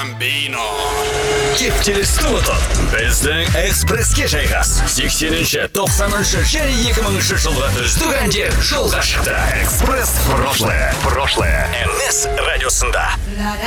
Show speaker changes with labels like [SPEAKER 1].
[SPEAKER 1] Bambino.
[SPEAKER 2] Кептелісті ұтып, біздің экспресске жайғас. 80-90 және 2000 жылғы үздік әндер жолға шықты. Экспресс в прошлое. Прошлое. МС радиосында.